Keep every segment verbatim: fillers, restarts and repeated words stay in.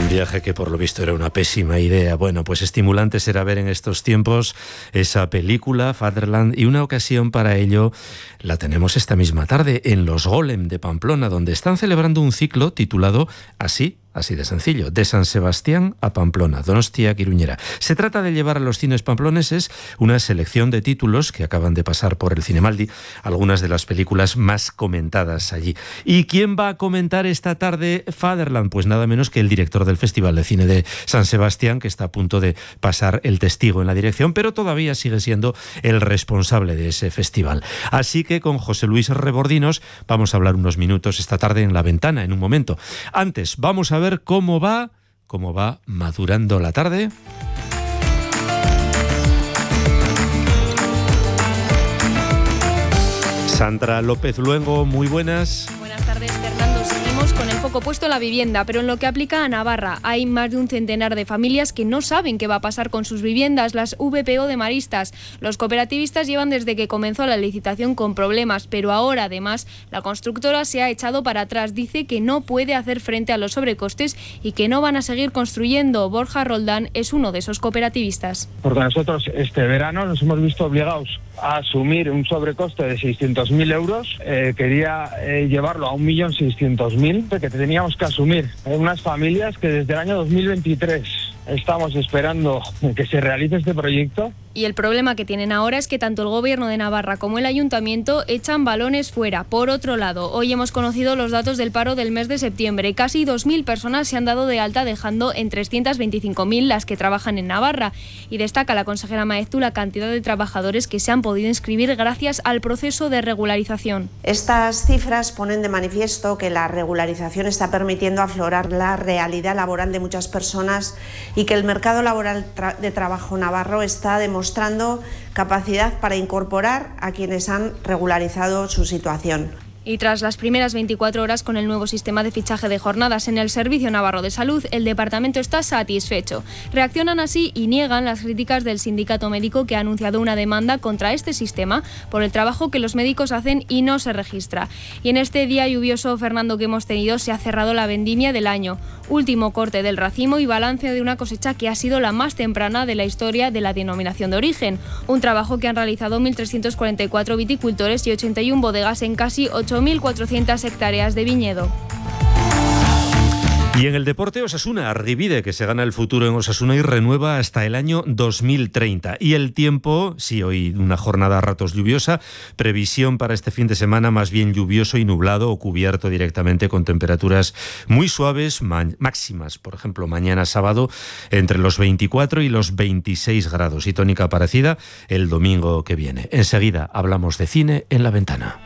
Un viaje que por lo visto era una pésima idea. Bueno, pues estimulante será ver en estos tiempos esa película, Fatherland, y una ocasión para ello la tenemos esta misma tarde en Los Golem de Pamplona, donde están celebrando un ciclo titulado así, así de sencillo, de San Sebastián a Pamplona, Donostia, Iruñera. Se trata de llevar a los cines pamploneses una selección de títulos que acaban de pasar por el Cinemaldi, algunas de las películas más comentadas allí. ¿Y quién va a comentar esta tarde Fatherland? Pues nada menos que el director del Festival de Cine de San Sebastián, que está a punto de pasar el testigo en la dirección, pero todavía sigue siendo el responsable de ese festival. Así que con José Luis Rebordinos vamos a hablar unos minutos esta tarde en La Ventana, en un momento. Antes, vamos a ver cómo va, cómo va madurando la tarde. Sandra López Luengo, muy buenas. Buenas tardes, Fernando. Seguimos con el foco puesto en la vivienda, pero en lo que aplica a Navarra hay más de un centenar de familias que no saben qué va a pasar con sus viviendas, las V P O de Maristas. Los cooperativistas llevan desde que comenzó la licitación con problemas, pero ahora además la constructora se ha echado para atrás. Dice que no puede hacer frente a los sobrecostes y que no van a seguir construyendo. Borja Roldán es uno de esos cooperativistas. Porque nosotros este verano nos hemos visto obligados a asumir un sobrecoste de seiscientos mil euros. Eh, quería eh, llevarlo a un millón seiscientos mil que teníamos que asumir en unas familias que desde el año dos mil veintitrés estamos esperando que se realice este proyecto. Y el problema que tienen ahora es que tanto el Gobierno de Navarra como el Ayuntamiento echan balones fuera. Por otro lado, hoy hemos conocido los datos del paro del mes de septiembre. Casi dos mil personas se han dado de alta, dejando en trescientos veinticinco mil las que trabajan en Navarra. Y destaca la consejera Maeztu la cantidad de trabajadores que se han podido inscribir gracias al proceso de regularización. Estas cifras ponen de manifiesto que la regularización está permitiendo aflorar la realidad laboral de muchas personas y que el mercado laboral tra- de trabajo navarro está demostrando mostrando capacidad para incorporar a quienes han regularizado su situación. Y tras las primeras veinticuatro horas con el nuevo sistema de fichaje de jornadas en el Servicio Navarro de Salud, el departamento está satisfecho. Reaccionan así y niegan las críticas del sindicato médico, que ha anunciado una demanda contra este sistema por el trabajo que los médicos hacen y no se registra. Y en este día lluvioso, Fernando, que hemos tenido, se ha cerrado la vendimia del año. Último corte del racimo y balance de una cosecha que ha sido la más temprana de la historia de la denominación de origen. Un trabajo que han realizado mil trescientos cuarenta y cuatro viticultores y ochenta y una bodegas en casi ocho mil cuatrocientas hectáreas de viñedo. Y en el deporte, Osasuna, Argibide, que se gana el futuro en Osasuna y renueva hasta el año dos mil treinta. Y el tiempo, sí, hoy una jornada a ratos lluviosa, previsión para este fin de semana más bien lluvioso y nublado o cubierto directamente, con temperaturas muy suaves, máximas, por ejemplo, mañana sábado entre los veinticuatro y los veintiséis grados, y tónica parecida el domingo que viene. Enseguida hablamos de cine en La Ventana.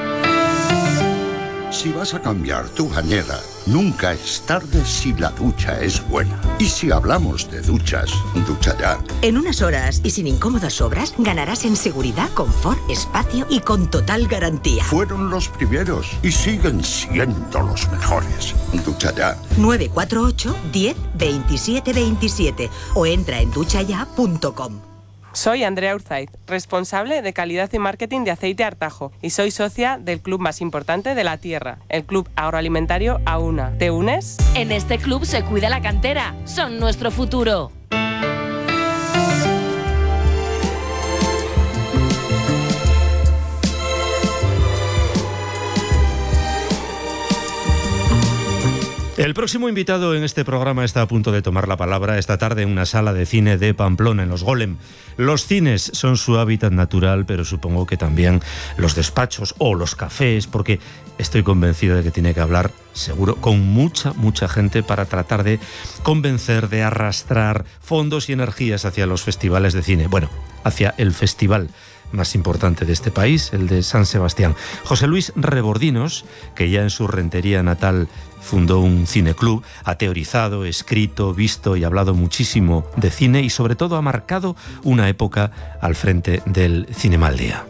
Si vas a cambiar tu bañera, nunca es tarde si la ducha es buena. Y si hablamos de duchas, Ducha Ya. En unas horas y sin incómodas obras, ganarás en seguridad, confort, espacio y con total garantía. Fueron los primeros y siguen siendo los mejores. Ducha Ya. nueve cuatro ocho, diez, veintisiete veintisiete o entra en ducha ya punto com. Soy Andrea Urzaiz, responsable de calidad y marketing de Aceite Artajo, y soy socia del club más importante de la tierra, el Club Agroalimentario AUNA. ¿Te unes? En este club se cuida la cantera, son nuestro futuro. El próximo invitado en este programa está a punto de tomar la palabra esta tarde en una sala de cine de Pamplona, en Los Golem. Los cines son su hábitat natural, pero supongo que también los despachos o los cafés, porque estoy convencido de que tiene que hablar, seguro, con mucha, mucha gente para tratar de convencer, de arrastrar fondos y energías hacia los festivales de cine. Bueno, hacia el festival más importante de este país, el de San Sebastián. José Luis Rebordinos, que ya en su Rentería natal fundó un cineclub, ha teorizado, escrito, visto y hablado muchísimo de cine y sobre todo ha marcado una época al frente del Cinemaldía.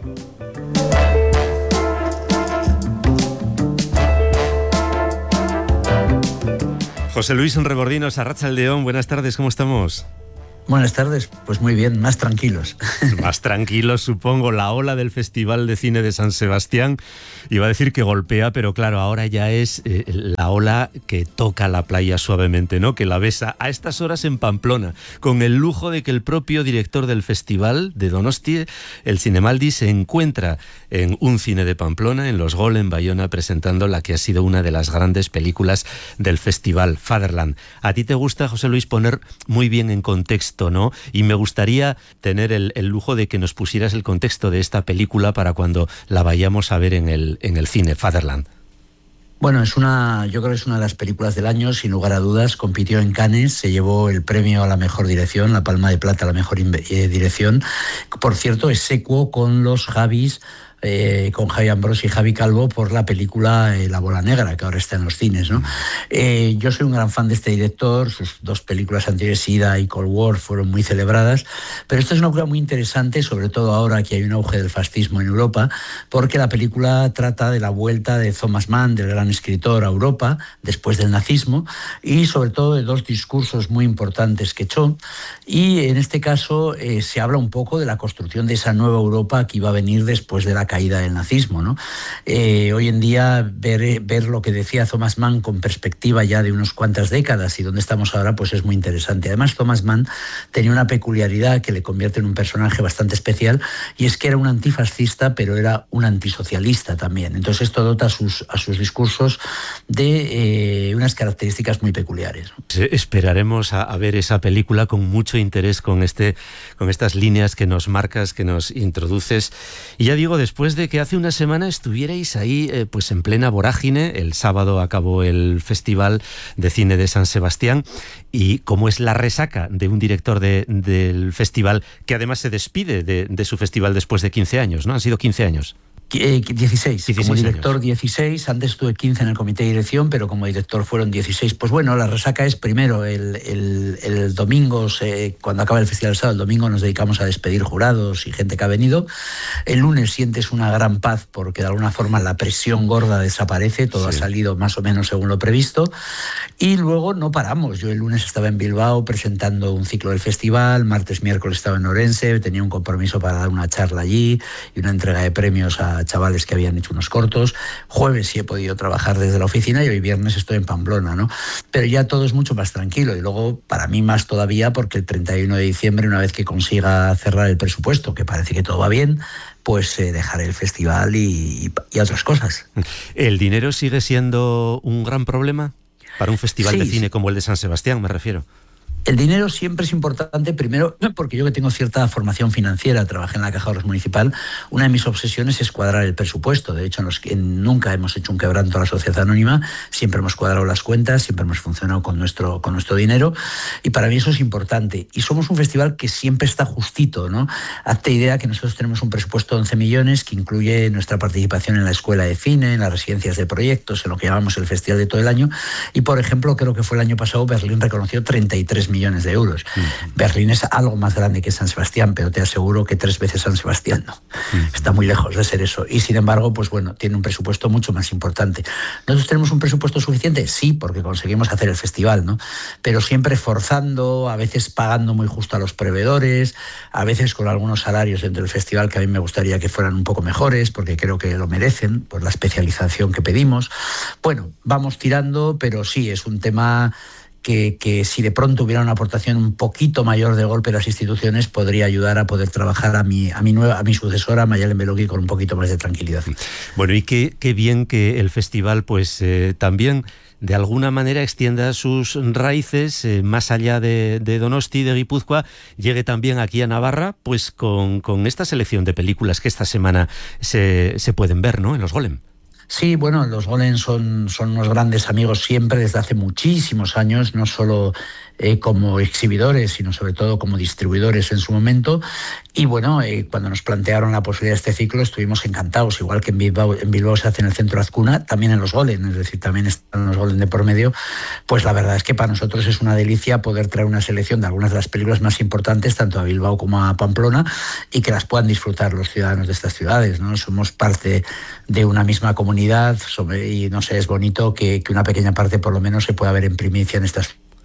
José Luis Rebordinos, Arratsaldeón, buenas tardes, ¿cómo estamos? Buenas tardes, pues muy bien, más tranquilos. Más tranquilos, supongo. La ola del Festival de Cine de San Sebastián, iba a decir que golpea, pero claro, ahora ya es eh, la ola que toca la playa suavemente, ¿no? Que la besa a estas horas en Pamplona, con el lujo de que el propio director del festival de Donosti, el Cinemaldi, se encuentra en un cine de Pamplona, en Los Gol, en Bayona, presentando la que ha sido una de las grandes películas del festival, Fatherland. A ti te gusta, José Luis, poner muy bien en contexto, ¿no? Y me gustaría tener el, el lujo de que nos pusieras el contexto de esta película para cuando la vayamos a ver en el, en el cine, Fatherland. Bueno, es una, yo creo que es una de las películas del año, sin lugar a dudas. Compitió en Cannes, se llevó el premio a la mejor dirección, la Palma de Plata a la mejor eh, dirección. Por cierto, es secuo con los Javis, Eh, con Javi Ambrosi y Javi Calvo por la película eh, La Bola Negra, que ahora está en los cines, ¿no? Eh, yo soy un gran fan de este director, sus dos películas anteriores, Sida y Cold War, fueron muy celebradas, pero esta es una película muy interesante, sobre todo ahora que hay un auge del fascismo en Europa, porque la película trata de la vuelta de Thomas Mann, del gran escritor, a Europa, después del nazismo, y sobre todo de dos discursos muy importantes que echó, y en este caso eh, se habla un poco de la construcción de esa nueva Europa que iba a venir después de la caída del nazismo, ¿no? Eh, hoy en día ver, ver lo que decía Thomas Mann con perspectiva ya de unas cuantas décadas y dónde estamos ahora, pues es muy interesante. Además, Thomas Mann tenía una peculiaridad que le convierte en un personaje bastante especial, y es que era un antifascista, pero era un antisocialista también. Entonces esto dota a sus, a sus discursos de eh, unas características muy peculiares, ¿no? Esperaremos a, a ver esa película con mucho interés, con, este, con estas líneas que nos marcas, que nos introduces. Y ya digo, después de que hace una semana estuvierais ahí eh, pues en plena vorágine. El sábado acabó el Festival de Cine de San Sebastián, y cómo es la resaca de un director de, del festival que además se despide de, de su festival después de quince años, ¿no? Han sido quince años. dieciséis, dieciséis como director años. dieciséis, antes tuve quince en el comité de dirección, pero como director fueron dieciséis. Pues bueno, la resaca es primero el, el, el domingo, se, cuando acaba el festival el sábado, el domingo nos dedicamos a despedir jurados y gente que ha venido. El lunes sientes una gran paz porque de alguna forma la presión gorda desaparece, todo sí. ha salido más o menos según lo previsto, y luego no paramos. Yo el lunes estaba en Bilbao presentando un ciclo del festival, martes, miércoles estaba en Orense, tenía un compromiso para dar una charla allí y una entrega de premios a chavales que habían hecho unos cortos. Jueves sí he podido trabajar desde la oficina y hoy viernes estoy en Pamplona, ¿no? Pero ya todo es mucho más tranquilo, y luego para mí más todavía porque el treinta y uno de diciembre, una vez que consiga cerrar el presupuesto, que parece que todo va bien, pues eh, dejaré el festival y, y otras cosas. ¿El dinero sigue siendo un gran problema para un festival sí, de cine como el de San Sebastián, me refiero? El dinero siempre es importante, primero porque yo que tengo cierta formación financiera, trabajé en la Caja de Ahorros Municipal, una de mis obsesiones es cuadrar el presupuesto. De hecho, nos, en, nunca hemos hecho un quebranto a la sociedad anónima, siempre hemos cuadrado las cuentas, siempre hemos funcionado con nuestro, con nuestro dinero, y para mí eso es importante. Y somos un festival que siempre está justito, ¿no? Hazte idea que nosotros tenemos un presupuesto de once millones que incluye nuestra participación en la Escuela de Cine, en las residencias de proyectos, en lo que llamamos el festival de todo el año, y por ejemplo, creo que fue el año pasado, Berlín reconoció treinta y tres millones de euros. Uh-huh. Berlín es algo más grande que San Sebastián, pero te aseguro que tres veces San Sebastián no. Uh-huh. Está muy lejos de ser eso. Y sin embargo, pues bueno, tiene un presupuesto mucho más importante. ¿Nosotros tenemos un presupuesto suficiente? Sí, porque conseguimos hacer el festival, ¿no? Pero siempre forzando, a veces pagando muy justo a los proveedores, a veces con algunos salarios dentro del festival que a mí me gustaría que fueran un poco mejores, porque creo que lo merecen por la especialización que pedimos. Bueno, vamos tirando, pero sí, es un tema Que, que si de pronto hubiera una aportación un poquito mayor de golpe de las instituciones, podría ayudar a poder trabajar a mi, a mi, nueva, a mi sucesora, Mayalen Beloki, con un poquito más de tranquilidad. Bueno, y qué, qué bien que el festival pues eh, también de alguna manera extienda sus raíces eh, más allá de, de Donosti, de Guipúzcoa, llegue también aquí a Navarra, pues con, con esta selección de películas que esta semana se, se pueden ver, ¿no?, en los Golem. Sí, bueno, los Golem son, son unos grandes amigos siempre desde hace muchísimos años, no solo eh, como exhibidores, sino sobre todo como distribuidores en su momento. Y bueno, eh, cuando nos plantearon la posibilidad de este ciclo estuvimos encantados, igual que en Bilbao, en Bilbao se hace en el Centro Azcuna, también en los Golem, es decir, también están los Golem de por medio. Pues la verdad es que para nosotros es una delicia poder traer una selección de algunas de las películas más importantes, tanto a Bilbao como a Pamplona, y que las puedan disfrutar los ciudadanos de estas ciudades, ¿no? Somos parte de una misma comunidad y no sé, es bonito que, que una pequeña parte por lo menos se pueda ver en primicia en estas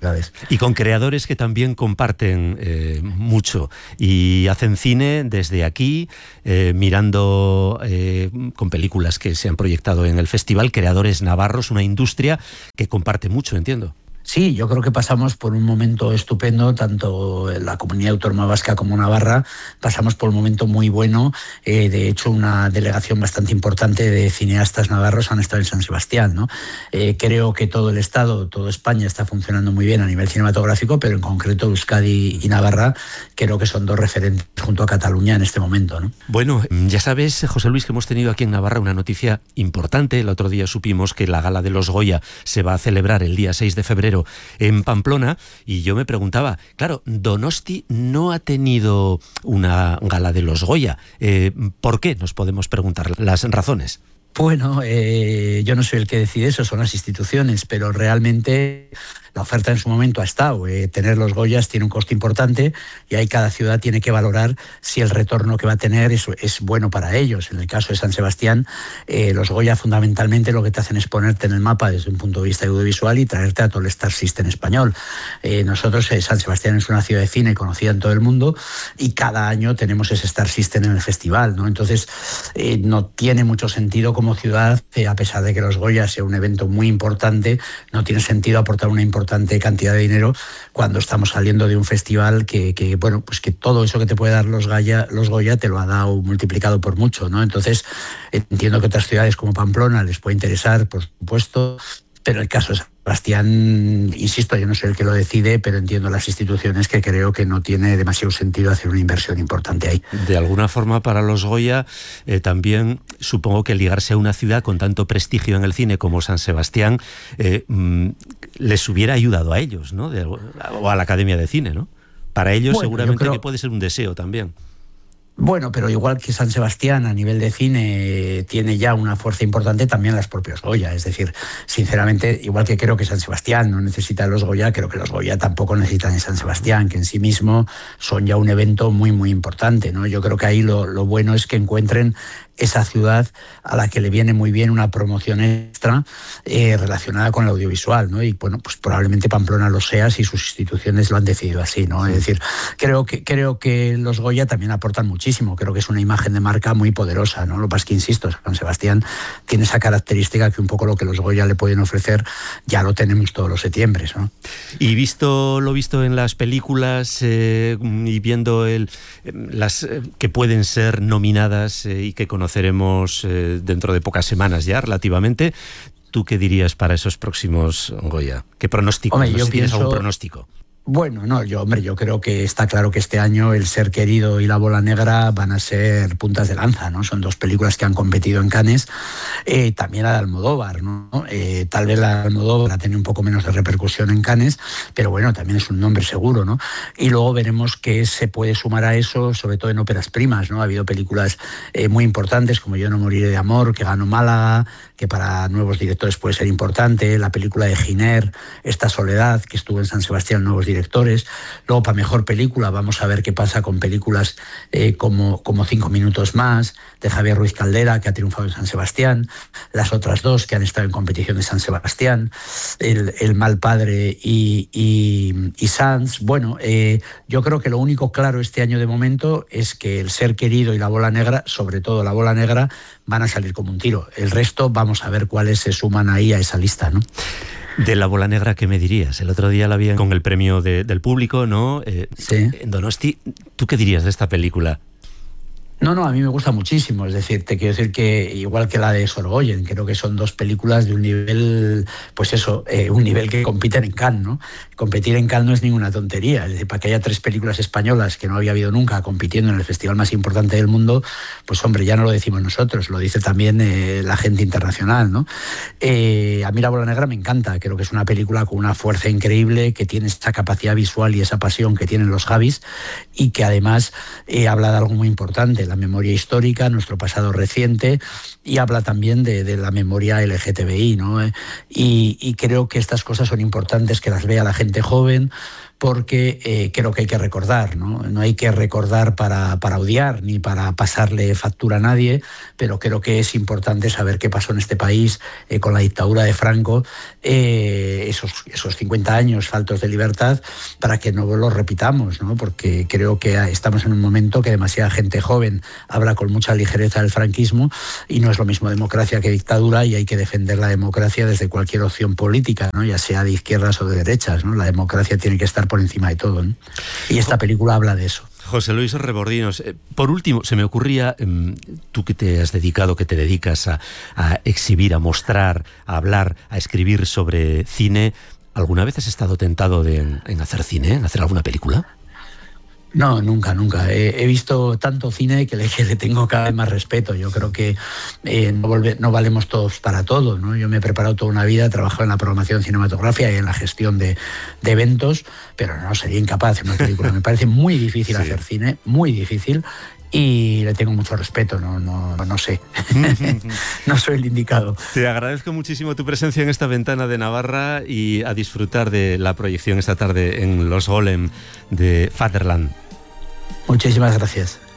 ciudades. Y con creadores que también comparten eh, mucho y hacen cine desde aquí, eh, mirando eh, con películas que se han proyectado en el festival, creadores navarros, una industria que comparte mucho, entiendo. Sí, yo creo que pasamos por un momento estupendo, tanto en la Comunidad Autónoma Vasca como Navarra, pasamos por un momento muy bueno. Eh, de hecho, una delegación bastante importante de cineastas navarros han estado en San Sebastián, ¿no? Eh, creo que todo el Estado, toda España está funcionando muy bien a nivel cinematográfico, pero en concreto Euskadi y Navarra creo que son dos referentes junto a Cataluña en este momento, ¿no? Bueno, ya sabes, José Luis, que hemos tenido aquí en Navarra una noticia importante. El otro día supimos que la gala de los Goya se va a celebrar el día seis de febrero en Pamplona, y yo me preguntaba, claro, Donosti no ha tenido una gala de los Goya. Eh, ¿Por qué? Nos podemos preguntar las razones. Bueno, eh, yo no soy el que decide eso, son las instituciones, pero realmente la oferta en su momento ha estado. Eh, tener los Goyas tiene un coste importante y ahí cada ciudad tiene que valorar si el retorno que va a tener es, es bueno para ellos. En el caso de San Sebastián, eh, los Goya fundamentalmente lo que te hacen es ponerte en el mapa desde un punto de vista audiovisual y traerte a todo el Star System español. Eh, nosotros, eh, San Sebastián es una ciudad de cine conocida en todo el mundo y cada año tenemos ese Star System en el festival, ¿no? Entonces, eh, no tiene mucho sentido como ciudad, eh, a pesar de que los Goya sea un evento muy importante, no tiene sentido aportar una importante cantidad de dinero cuando estamos saliendo de un festival que, que bueno, pues que todo eso que te puede dar los Goya, los Goya te lo ha dado multiplicado por mucho, ¿no? Entonces, entiendo que otras ciudades como Pamplona les puede interesar, por supuesto, pero el caso de San Sebastián, insisto, yo no soy el que lo decide, pero entiendo las instituciones que creo que no tiene demasiado sentido hacer una inversión importante ahí. De alguna forma, para los Goya, eh, también supongo que ligarse a una ciudad con tanto prestigio en el cine como San Sebastián eh, mm, les hubiera ayudado a ellos, ¿no? De, o a la Academia de Cine, ¿no? Para ellos bueno, seguramente creo... que puede ser un deseo también. Bueno, pero igual que San Sebastián a nivel de cine tiene ya una fuerza importante, también las propios Goya. Es decir, sinceramente, igual que creo que San Sebastián no necesita los Goya, creo que los Goya tampoco necesitan de San Sebastián, que en sí mismo son ya un evento muy, muy importante, ¿no? Yo creo que ahí lo, lo bueno es que encuentren esa ciudad a la que le viene muy bien una promoción extra eh, relacionada con el audiovisual, ¿no? Y bueno, pues probablemente Pamplona lo sea si sus instituciones lo han decidido así, ¿no? Es decir, creo que creo que los Goya también aportan muchísimo, creo que es una imagen de marca muy poderosa, ¿no? Lo que pasa es que, insisto, San Sebastián tiene esa característica que un poco lo que los Goya le pueden ofrecer ya lo tenemos todos los septiembres, ¿no? Y visto lo visto en las películas eh, y viendo el, las eh, que pueden ser nominadas eh, y que conocemos conoceremos eh, dentro de pocas semanas ya, relativamente. ¿Tú qué dirías para esos próximos Goya? ¿Qué pronóstico? Hombre, no yo sé si pienso... tienes algún pronóstico. Bueno, no, yo, hombre, yo creo que está claro que este año El Ser Querido y La Bola Negra van a ser puntas de lanza, ¿no? Son dos películas que han competido en Cannes, eh, también la de Almodóvar, ¿no? Eh, tal vez la de Almodóvar ha tenido un poco menos de repercusión en Cannes, pero bueno, también es un nombre seguro, ¿no? Y luego veremos qué se puede sumar a eso, sobre todo en óperas primas, ¿no? Ha habido películas eh, muy importantes como Yo no moriré de amor, que ganó Málaga, que para nuevos directores puede ser importante, la película de Giner, Esta soledad, que estuvo en San Sebastián, nuevos directores. Luego, para mejor película, vamos a ver qué pasa con películas eh, como, como Cinco minutos más, de Javier Ruiz Caldera, que ha triunfado en San Sebastián, las otras dos que han estado en competición de San Sebastián, El, el Mal Padre y, y, y Sanz. Bueno, eh, yo creo que lo único claro este año de momento es que El Ser Querido y La Bola Negra, sobre todo La Bola Negra, van a salir como un tiro. El resto vamos a ver cuáles se suman ahí a esa lista, ¿no? De La Bola Negra, ¿qué me dirías? El otro día la vi con el premio de, del público, ¿no? Eh, sí. En Donosti, ¿tú qué dirías de esta película? No, no, a mí me gusta muchísimo. Es decir, te quiero decir que igual que la de Sorgoyen, creo que son dos películas de un nivel, pues eso, eh, un nivel que compiten en Cannes, ¿no? Competir en Cannes no es ninguna tontería. Es decir, para que haya tres películas españolas que no había habido nunca compitiendo en el festival más importante del mundo, pues hombre, ya no lo decimos nosotros, lo dice también eh, la gente internacional, ¿no? Eh, a mí La Bola Negra me encanta, creo que es una película con una fuerza increíble, que tiene esa capacidad visual y esa pasión que tienen los Javis, y que además eh, habla de algo muy importante, la memoria histórica, nuestro pasado reciente, y habla también de, de la memoria L G T B I, ¿no? Y, y creo que estas cosas son importantes que las vea la gente joven, porque eh, creo que hay que recordar, ¿no? No hay que recordar para, para odiar ni para pasarle factura a nadie, pero creo que es importante saber qué pasó en este país eh, con la dictadura de Franco, eh, esos, esos cincuenta años faltos de libertad, para que no lo repitamos, ¿no? Porque creo que estamos en un momento que demasiada gente joven habla con mucha ligereza del franquismo y no es lo mismo democracia que dictadura, y hay que defender la democracia desde cualquier opción política, ¿no? Ya sea de izquierdas o de derechas, ¿no? La democracia tiene que estar por encima de todo, ¿no? Y esta película habla de eso. José Luis Rebordinos, eh, por último, se me ocurría, eh, tú que te has dedicado, que te dedicas a, a exhibir, a mostrar, a hablar, a escribir sobre cine, ¿alguna vez has estado tentado de, en hacer cine, en hacer alguna película? No, nunca, nunca. He, he visto tanto cine que le, que le tengo cada vez más respeto. Yo creo que eh, no, volve, no valemos todos para todo, ¿no? Yo me he preparado toda una vida, he trabajado en la programación cinematográfica y en la gestión de, de eventos, pero no sería incapaz de hacer una película. Me parece muy difícil sí. hacer cine, muy difícil. Y le tengo mucho respeto, no, no, no sé, no soy el indicado. Te agradezco muchísimo tu presencia en esta ventana de Navarra y a disfrutar de la proyección esta tarde en Los Golem de Fatherland. Muchísimas gracias.